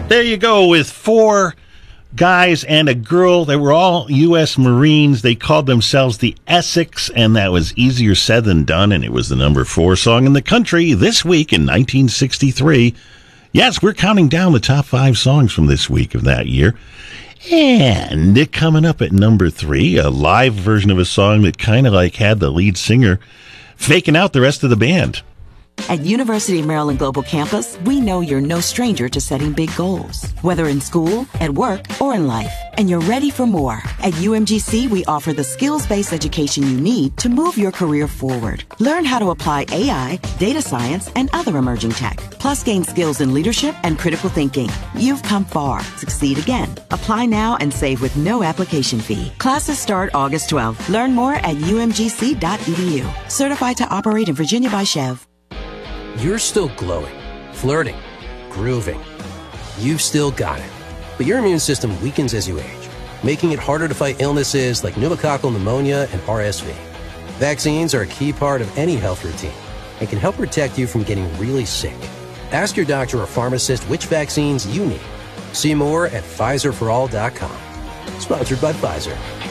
There you go, with 4 guys and a girl. They were all U.S. Marines. They called themselves the Essex, and that was easier said than done, and it was the number 4 song in the country this week in 1963. Yes, we're counting down the top 5 songs from this week of that year. And coming up at number 3, a live version of a song that kind of like had the lead singer faking out the rest of the band. At University of Maryland Global Campus, we know you're no stranger to setting big goals, whether in school, at work, or in life. And you're ready for more. At UMGC, we offer the skills-based education you need to move your career forward. Learn how to apply AI, data science, and other emerging tech. Plus, gain skills in leadership and critical thinking. You've come far. Succeed again. Apply now and save with no application fee. Classes start August 12th. Learn more at umgc.edu. Certified to operate in Virginia by Chev. You're still glowing, flirting, grooving. You've still got it. But your immune system weakens as you age, making it harder to fight illnesses like pneumococcal pneumonia and RSV. Vaccines are a key part of any health routine and can help protect you from getting really sick. Ask your doctor or pharmacist which vaccines you need. See more at PfizerForAll.com. Sponsored by Pfizer.